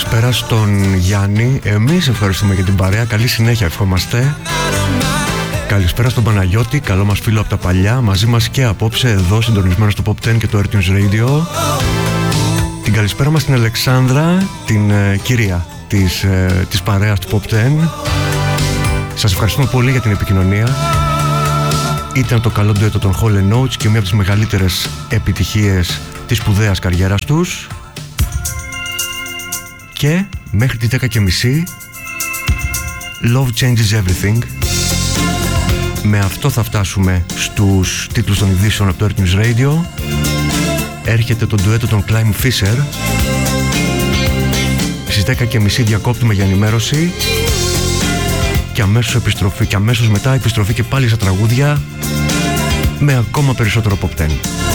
Καλησπέρα στον Γιάννη. Εμείς ευχαριστούμε για την παρέα. Καλή συνέχεια ευχόμαστε. Καλησπέρα στον Παναγιώτη, καλό μας φίλο από τα παλιά. Μαζί μας και απόψε εδώ συντονισμένο στο Pop 10 και το iTunes Radio. Την καλησπέρα μας στην Αλεξάνδρα, την κυρία της παρέας του Pop 10. Σας ευχαριστούμε πολύ για την επικοινωνία. Ήταν το καλό ντουέτο των Hall & Oates και μία από τις μεγαλύτερες επιτυχίες της σπουδαίας καριέρας τους. Και μέχρι τις 10:30 Love Changes Everything. Με αυτό θα φτάσουμε στους τίτλους των ειδήσεων από το iTunes Radio. Έρχεται το ντουέτο των Climb Fisher. Στις 10:30 διακόπτουμε για ενημέρωση και αμέσως επιστροφή, και αμέσως μετά επιστροφή και πάλι στα τραγούδια με ακόμα περισσότερο Pop 10.